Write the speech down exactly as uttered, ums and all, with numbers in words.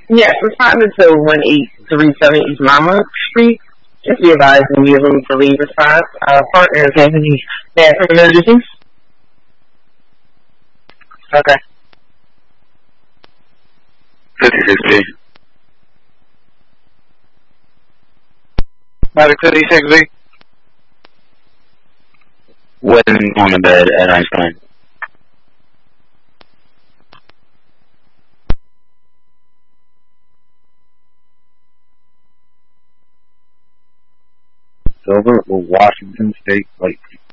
Yes, responding to one eight three seven East Mama Street. Just be advised when you're ready to leave response. Our partners have any bathroom emergencies. Okay. fifty-six B. Medic fifty-six B. Wasn't on the bed at Einstein. Silver or Washington State Lake.